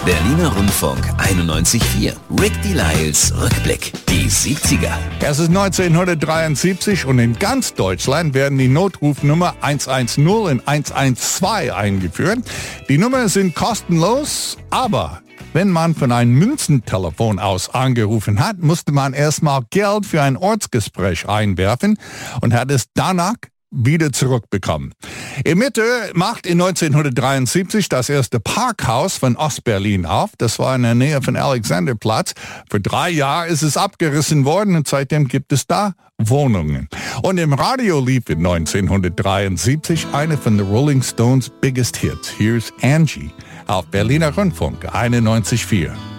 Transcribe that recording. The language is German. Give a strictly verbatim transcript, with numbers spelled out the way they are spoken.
Berliner Rundfunk einundneunzig Komma vier. Rick Delisles Rückblick. Die siebziger. Es ist neunzehnhundertdreiundsiebzig und in ganz Deutschland werden die Notrufnummer eins eins null und eins eins zwei eingeführt. Die Nummern sind kostenlos, aber wenn man von einem Münzentelefon aus angerufen hat, musste man erstmal Geld für ein Ortsgespräch einwerfen und hat es danach wieder zurückbekommen. In Mitte macht in neunzehnhundertdreiundsiebzig das erste Parkhaus von Ostberlin auf. Das war in der Nähe von Alexanderplatz. Für drei Jahre ist es abgerissen worden und seitdem gibt es da Wohnungen. Und im Radio lief in neunzehnhundertdreiundsiebzig eine von The Rolling Stones biggest hits. Here's Angie auf Berliner Rundfunk einundneunzig Komma vier.